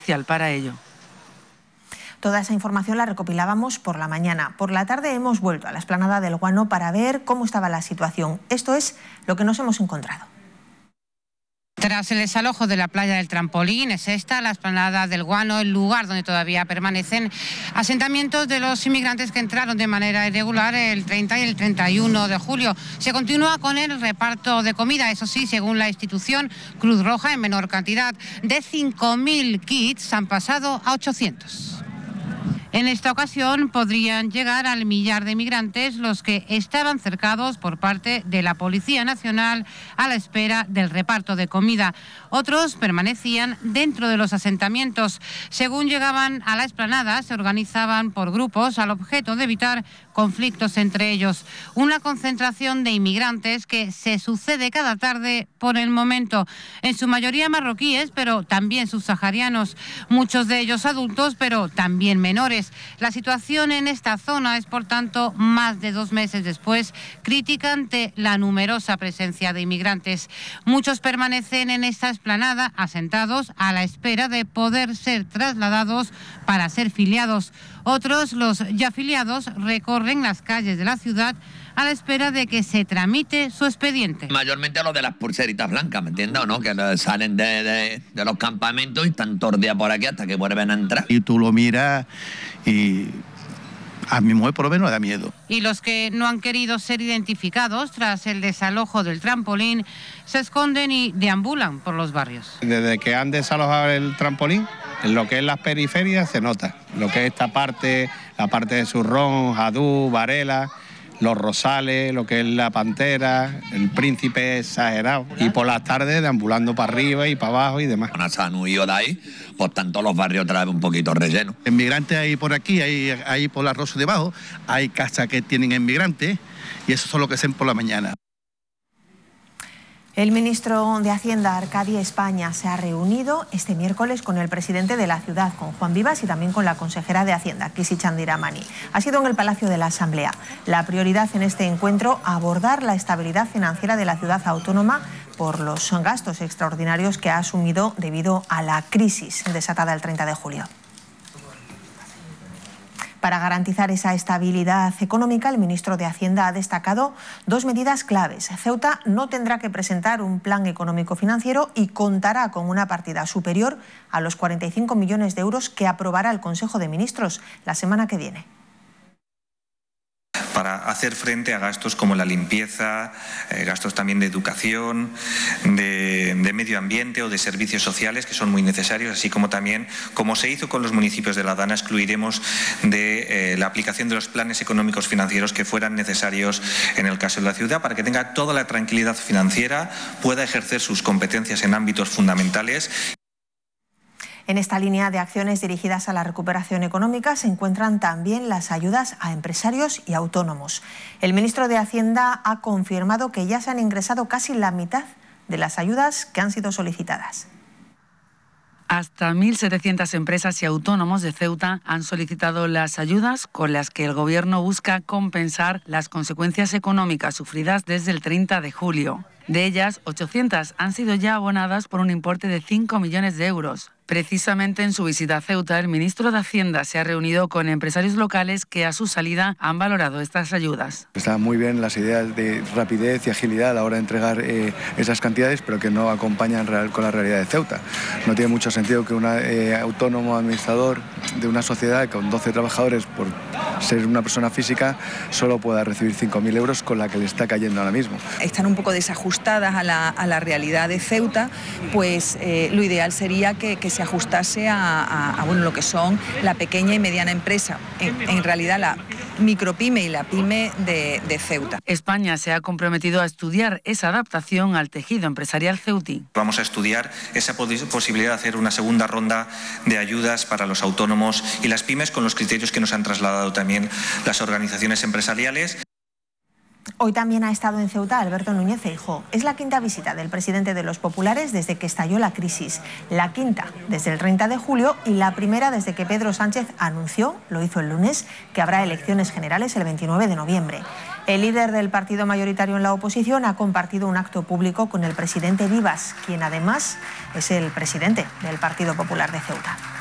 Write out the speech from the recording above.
para ello. Toda esa información la recopilábamos por la mañana. Por la tarde hemos vuelto a la explanada del Guano para ver cómo estaba la situación. Esto es lo que nos hemos encontrado. Tras el desalojo de la playa del Trampolín, es esta la explanada del Guano, el lugar donde todavía permanecen asentamientos de los inmigrantes que entraron de manera irregular el 30 y el 31 de julio. Se continúa con el reparto de comida, eso sí, según la institución Cruz Roja, en menor cantidad. De 5.000 kits han pasado a 800. En esta ocasión podrían llegar al millar de migrantes los que estaban cercados por parte de la Policía Nacional a la espera del reparto de comida. Otros permanecían dentro de los asentamientos. Según llegaban a la explanada, se organizaban por grupos al objeto de evitar conflictos entre ellos. Una concentración de inmigrantes que se sucede cada tarde por el momento. En su mayoría marroquíes, pero también subsaharianos. Muchos de ellos adultos, pero también menores. La situación en esta zona es, por tanto, más de 2 meses después, crítica ante la numerosa presencia de inmigrantes. Muchos permanecen en esta explanada asentados a la espera de poder ser trasladados para ser filiados. Otros, los ya afiliados, recorren las calles de la ciudad a la espera de que se tramite su expediente. Mayormente los de las pulseritas blancas, ¿me entiendes o no? Que salen de los campamentos y están todo el día por aquí hasta que vuelven a entrar. Y tú lo miras y a mi mujer por lo menos da miedo. Y los que no han querido ser identificados tras el desalojo del Trampolín se esconden y deambulan por los barrios. Desde que han desalojado el Trampolín, en lo que es las periferias se nota. Lo que es esta parte, la parte de Surrón, Jadú, Varela, Los Rosales, lo que es la Pantera, el Príncipe exagerado. Y por las tardes deambulando para arriba y para abajo y demás. Se han huido de ahí, por tanto los barrios otra vez un poquito rellenos. Inmigrantes hay por aquí, hay por la Rosa debajo, hay casas que tienen inmigrantes y eso son lo que hacen por la mañana. El ministro de Hacienda, Arcadia España, se ha reunido este miércoles con el presidente de la ciudad, con Juan Vivas, y también con la consejera de Hacienda, Kisi Chandiramani. Ha sido en el Palacio de la Asamblea. La prioridad en este encuentro, abordar la estabilidad financiera de la ciudad autónoma por los gastos extraordinarios que ha asumido debido a la crisis desatada el 30 de julio. Para garantizar esa estabilidad económica, el ministro de Hacienda ha destacado 2 medidas claves. Ceuta no tendrá que presentar un plan económico financiero y contará con una partida superior a los 45 millones de euros que aprobará el Consejo de Ministros la semana que viene. Para hacer frente a gastos como la limpieza, gastos también de educación, de medio ambiente o de servicios sociales que son muy necesarios, así como también, como se hizo con los municipios de la Dana, excluiremos de la aplicación de los planes económicos financieros que fueran necesarios en el caso de la ciudad, para que tenga toda la tranquilidad financiera, pueda ejercer sus competencias en ámbitos fundamentales. En esta línea de acciones dirigidas a la recuperación económica se encuentran también las ayudas a empresarios y autónomos. El ministro de Hacienda ha confirmado que ya se han ingresado casi la mitad de las ayudas que han sido solicitadas. Hasta 1.700 empresas y autónomos de Ceuta han solicitado las ayudas con las que el Gobierno busca compensar las consecuencias económicas sufridas desde el 30 de julio. De ellas, 800 han sido ya abonadas por un importe de 5 millones de euros. Precisamente en su visita a Ceuta, el ministro de Hacienda se ha reunido con empresarios locales que a su salida han valorado estas ayudas. Están muy bien las ideas de rapidez y agilidad a la hora de entregar esas cantidades, pero que no acompañan con la realidad de Ceuta. No tiene mucho sentido que un autónomo administrador de una sociedad con 12 trabajadores, por ser una persona física, solo pueda recibir 5.000 euros con la que le está cayendo ahora mismo. Están un poco desajustadas a la realidad de Ceuta, pues lo ideal sería que se ajustase a lo que son la pequeña y mediana empresa, en realidad la micropyme y la pyme de Ceuta. España se ha comprometido a estudiar esa adaptación al tejido empresarial ceutí. Vamos a estudiar esa posibilidad de hacer una segunda ronda de ayudas para los autónomos y las pymes con los criterios que nos han trasladado también las organizaciones empresariales. Hoy también ha estado en Ceuta Alberto Núñez Feijóo. Es la quinta visita del presidente de los populares desde que estalló la crisis. La quinta desde el 30 de julio y la primera desde que Pedro Sánchez anunció, lo hizo el lunes, que habrá elecciones generales el 29 de noviembre. El líder del partido mayoritario en la oposición ha compartido un acto público con el presidente Vivas, quien además es el presidente del Partido Popular de Ceuta.